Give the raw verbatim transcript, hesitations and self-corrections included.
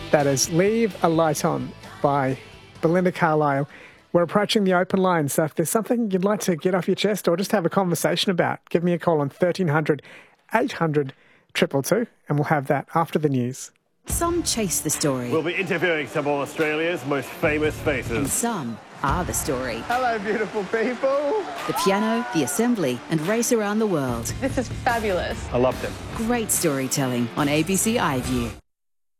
That is Leave a Light On by Belinda Carlisle. We're approaching the open line, so if there's something you'd like to get off your chest or just have a conversation about, give me a call on thirteen hundred, eight hundred, two two two, and we'll have that after the news. Some chase the story. We'll be interviewing some of Australia's most famous faces. And some are the story. Hello, beautiful people. The piano, the assembly, and race around the world. This is fabulous. I loved it. Great storytelling on A B C iView.